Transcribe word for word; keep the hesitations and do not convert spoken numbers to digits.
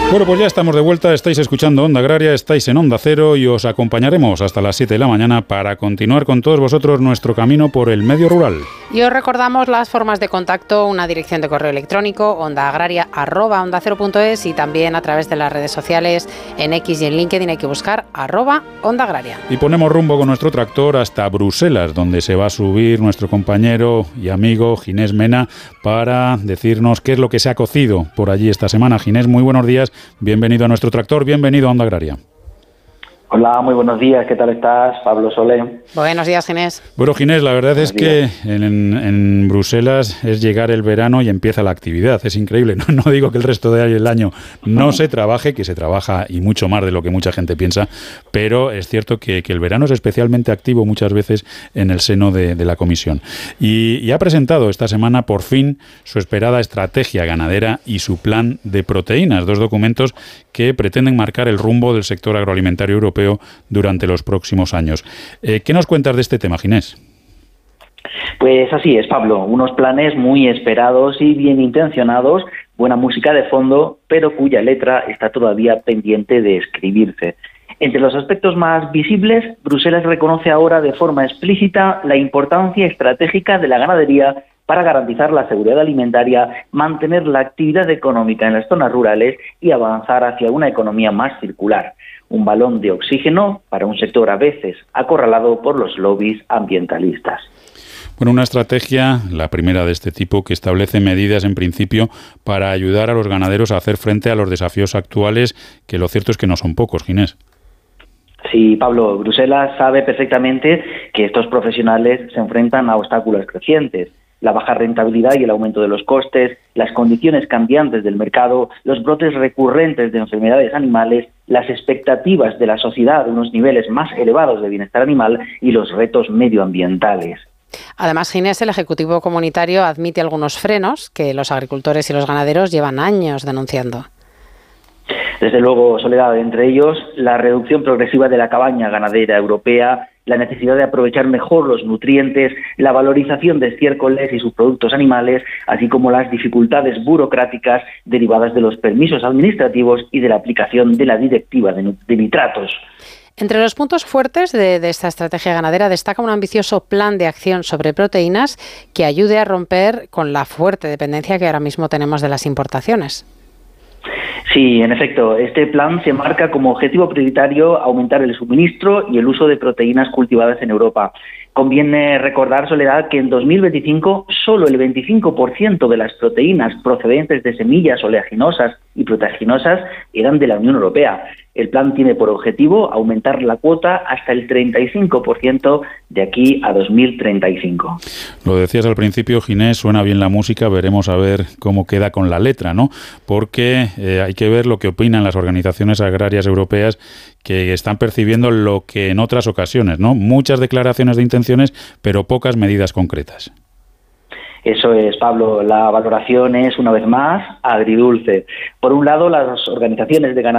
Bueno, pues ya estamos de vuelta, estáis escuchando Onda Agraria, estáis en Onda Cero y os acompañaremos hasta las siete de la mañana para continuar con todos vosotros nuestro camino por el medio rural. Y os recordamos las formas de contacto, una dirección de correo electrónico, ondaagraria arroba onda cero punto es, y también a través de las redes sociales, en X y en LinkedIn hay que buscar arroba Onda Agraria. Y ponemos rumbo con nuestro tractor hasta Bruselas, donde se va a subir nuestro compañero y amigo Ginés Mena para decirnos qué es lo que se ha cocido por allí esta semana. Ginés, muy buenos días. Bienvenido a nuestro tractor, bienvenido a Onda Agraria. Hola, muy buenos días, ¿qué tal estás? Pablo Solé. Buenos días, Ginés. Bueno, Ginés, la verdad Buenos es que en, en Bruselas es llegar el verano y empieza la actividad, es increíble. No, no digo que el resto del año no se trabaje, que se trabaja y mucho más de lo que mucha gente piensa, pero es cierto que, que el verano es especialmente activo muchas veces en el seno de, de la Comisión. Y, y ha presentado esta semana por fin su esperada estrategia ganadera y su plan de proteínas, dos documentos que pretenden marcar el rumbo del sector agroalimentario europeo durante los próximos años. Eh, ¿Qué nos cuentas de este tema, Ginés? Pues así es, Pablo, unos planes muy esperados y bien intencionados, buena música de fondo, pero cuya letra está todavía pendiente de escribirse. Entre los aspectos más visibles, Bruselas reconoce ahora de forma explícita la importancia estratégica de la ganadería para garantizar la seguridad alimentaria, mantener la actividad económica en las zonas rurales y avanzar hacia una economía más circular. Un balón de oxígeno para un sector a veces acorralado por los lobbies ambientalistas. Bueno, una estrategia, la primera de este tipo, que establece medidas en principio para ayudar a los ganaderos a hacer frente a los desafíos actuales, que lo cierto es que no son pocos, Ginés. Sí, Pablo, Bruselas sabe perfectamente que estos profesionales se enfrentan a obstáculos crecientes. La baja rentabilidad y el aumento de los costes, las condiciones cambiantes del mercado, los brotes recurrentes de enfermedades animales, las expectativas de la sociedad de unos niveles más elevados de bienestar animal y los retos medioambientales. Además, Ginés, el Ejecutivo Comunitario admite algunos frenos que los agricultores y los ganaderos llevan años denunciando. Desde luego, Soledad, entre ellos la reducción progresiva de la cabaña ganadera europea, la necesidad de aprovechar mejor los nutrientes, la valorización de estiércoles y sus productos animales, así como las dificultades burocráticas derivadas de los permisos administrativos y de la aplicación de la directiva de, de nitratos. Entre los puntos fuertes de, de esta estrategia ganadera destaca un ambicioso plan de acción sobre proteínas que ayude a romper con la fuerte dependencia que ahora mismo tenemos de las importaciones. Sí, en efecto, este plan se marca como objetivo prioritario aumentar el suministro y el uso de proteínas cultivadas en Europa. Conviene recordar, Soledad, que en dos mil veinticinco solo el veinticinco por ciento de las proteínas procedentes de semillas oleaginosas y proteaginosas eran de la Unión Europea. El plan tiene por objetivo aumentar la cuota hasta el treinta y cinco por ciento de aquí a dos mil treinta y cinco. Lo decías al principio, Ginés, suena bien la música, veremos a ver cómo queda con la letra, ¿no? Porque eh, hay que ver lo que opinan las organizaciones agrarias europeas, que están percibiendo lo que en otras ocasiones, ¿no? Muchas declaraciones de intenciones, pero pocas medidas concretas. Eso es, Pablo. La valoración es, una vez más, agridulce. Por un lado, las organizaciones de ganaderos